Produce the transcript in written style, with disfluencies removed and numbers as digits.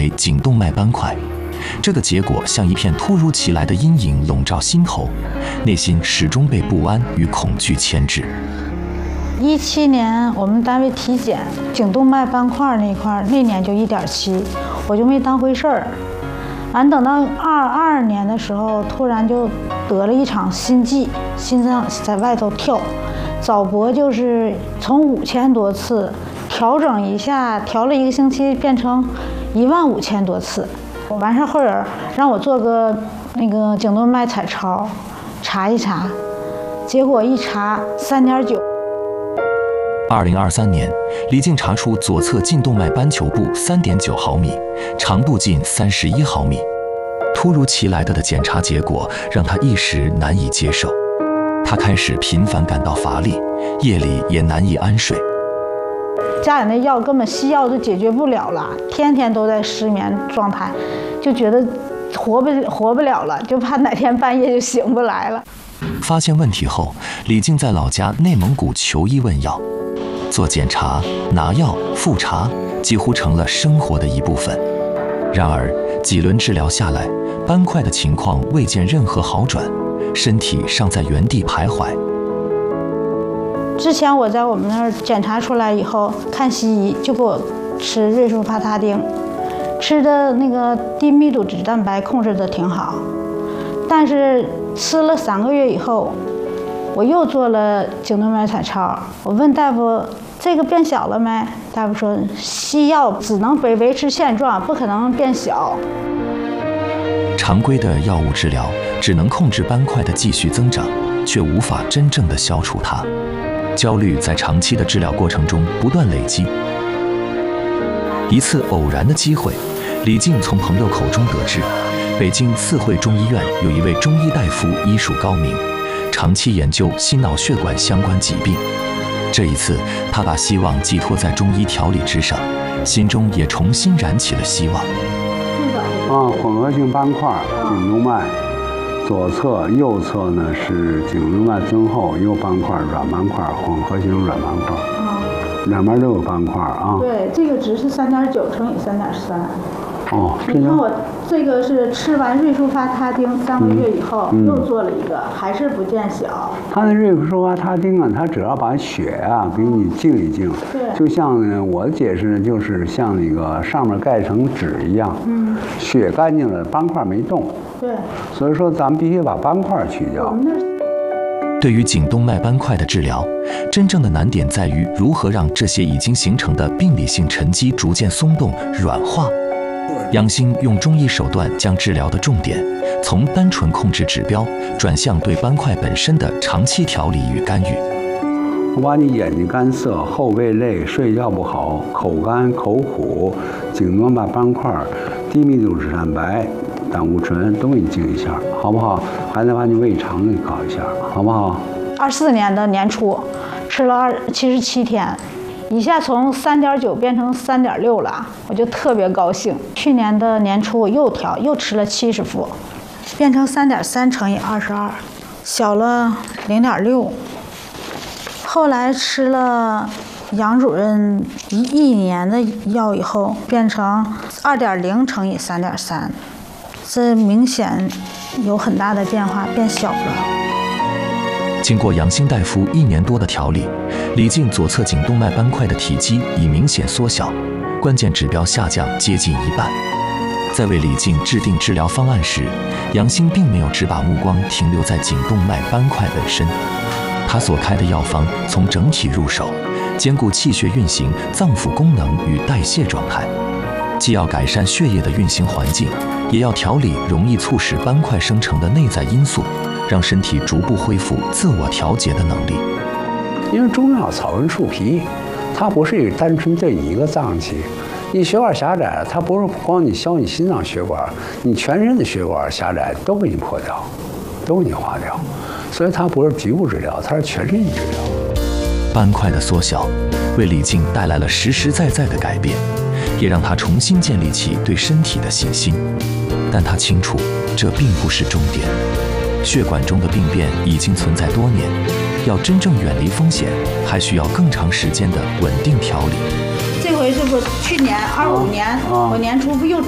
为颈动脉斑块。这个结果像一片突如其来的阴影笼罩心头，内心始终被不安与恐惧牵制。 17年我们单位体检，颈动脉斑块那块那年就1.7，我就没当回事儿。完等到22年的时候，突然就得了一场心悸，心脏在外头跳，早搏就是从5000多次调整一下，调了1个星期变成15000多次。完事后人让我做个那个颈动脉彩超，查一查，结果一查3.9。 2023年，李静查出左侧颈动脉斑球部3.9毫米，长度近31毫米。突如其来的检查结果让他一时难以接受，他开始频繁感到乏力，夜里也难以安睡。 家里那药根本西药都解决不了了，天天都在失眠状态，就觉得活不了了，就怕哪天半夜就醒不来了。 发现问题后，李静在老家内蒙古求医问药，做检查、拿药、复查，几乎成了生活的一部分。然而几轮治疗下来，斑块的情况未见任何好转，身体尚在原地徘徊。 之前我在我们那儿检查出来以后，看西医就给我吃瑞舒帕他汀，吃的那个低密度脂蛋白控制的挺好，但是吃了3个月以后，我又做了颈动脉彩超，我问大夫这个变小了没？大夫说西药只能维持现状，不可能变小。 常规的药物治疗只能控制斑块的继续增长，却无法真正的消除它。焦虑在长期的治疗过程中不断累积。一次偶然的机会，李静从朋友口中得知，北京四惠中医院有一位中医大夫医术高明，长期研究心脑血管相关疾病。这一次，他把希望寄托在中医调理之上，心中也重新燃起了希望。 混合性斑块，颈动脉。左侧、右侧呢是颈动脉增厚，右斑块、软斑块，混合型软斑块，两边都有斑块啊。 对，这个值是3.9乘以3.3。 哦， 你看我这个是吃完瑞舒帕他汀3个月以后，又做了一个，还是不见小。 它的瑞舒帕他汀啊，它只要把血啊给你静一静， 对， 就像我的解释就是像那个上面盖层纸一样，血干净了，斑块没动。 对， 所以说咱们必须把斑块去掉。 对于颈动脉斑块的治疗，真正的难点在于如何让这些已经形成的病理性沉积逐渐松动、软化。杨兴用中医手段将治疗的重点从单纯控制指标转向对斑块本身的长期调理与干预。 我把你眼睛干涩、后背累、睡觉不好、口干口苦、颈动脉斑块、低密度脂蛋白、胆固醇都给你静一下，好不好？还得把你胃肠给搞一下，好不好 ？24年的年初，吃了77天，一下从3.9变成3.6了，我就特别高兴。去年的年初我又吃了70副，变成3.3乘以22，小了0.6。后来吃了杨主任1年的药以后，变成2.0乘以3.3，这明显有很大的变化，变小了。 经过杨兴大夫1年多的调理，李静左侧颈动脉斑块的体积已明显缩小，关键指标下降接近1半。在为李静制定治疗方案时，杨兴并没有只把目光停留在颈动脉斑块本身，他所开的药方从整体入手，兼顾气血运行、脏腑功能与代谢状态，既要改善血液的运行环境，也要调理容易促使斑块生成的内在因素，让身体逐步恢复自我调节的能力。 因为中药草根树皮，它不是一个单纯对你一个脏器，你血管狭窄，它不是光你消你心脏血管，你全身的血管狭窄都给你破掉，都给你化掉，所以它不是局部治疗，它是全身治疗。 斑块的缩小，为李静带来了实实在在的改变，也让他重新建立起对身体的信心。但他清楚，这并不是终点。血管中的病变已经存在多年，要真正远离风险，还需要更长时间的稳定调理。 这回这不去年25年，我年初不又